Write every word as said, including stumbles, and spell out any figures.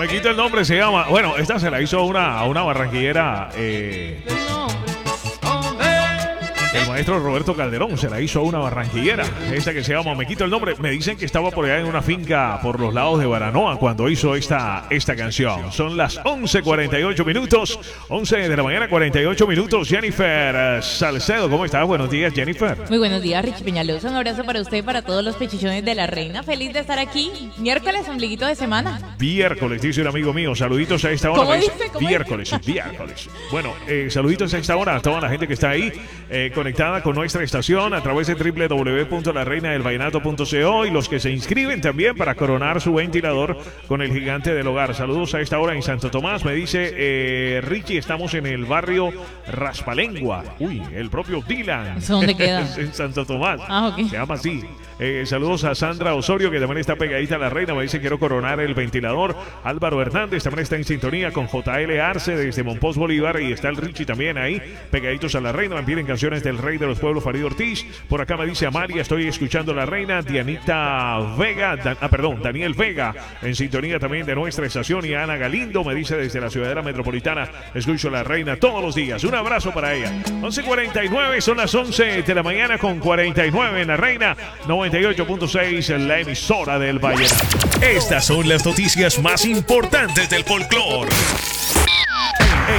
Me quito el nombre, se llama. Bueno, esta se la hizo una, a una barranquillera. Eh, el maestro Roberto Calderón se la hizo a una barranquillera. Esta que se llama Me quito el nombre. Me dicen que estaba por allá en una finca por los lados de Baranoa cuando hizo esta, esta canción. Son las once cuarenta y ocho minutos. once de la mañana, cuarenta y ocho minutos. Jennifer Salcedo, ¿cómo estás? Buenos días, Jennifer. Muy buenos días, Richie Peñalosa. Un abrazo para usted y para todos los pechichones de la reina. Feliz de estar aquí. Miércoles, ombliguito de semana. Miércoles, dice un amigo mío. Saluditos a esta hora. ¿Cómo dice? ¿Cómo miércoles, dice? miércoles. Bueno, eh, saluditos a esta hora a toda la gente que está ahí eh, conectada con nuestra estación a través de doble u doble u doble u punto la reina del vallenato punto co y los que se inscriben también para coronar su ventilador con el gigante del hogar. Saludos a esta hora en Santo Tomás. Me dice eh, Richie, estamos en el barrio Raspalengua. Uy, el propio Dylan. ¿Eso dónde queda? En Santo Tomás. Ah, ok. Se llama así. Eh, saludos a Sandra Osorio, que también está pegadita a la reina. Me dice quiero coronar el ventilador. Álvaro Hernández también está en sintonía con J L Arce desde Monpós Bolívar. Y está el Richie también ahí, pegaditos a la reina. Me piden canciones del rey de los pueblos, Farid Ortiz. Por acá me dice Amalia, estoy escuchando la reina. Dianita Vega, Dan, ah, perdón, Daniel Vega, en sintonía también de nuestra estación. Y Ana Galindo me dice desde la ciudadela metropolitana, escucho la reina todos los días. Un abrazo para ella. once cuarenta y nueve, son las once de la mañana con cuarenta y nueve en la reina. noventa y ocho punto seis en la emisora del Vallenato. Estas son las noticias más importantes del folclore.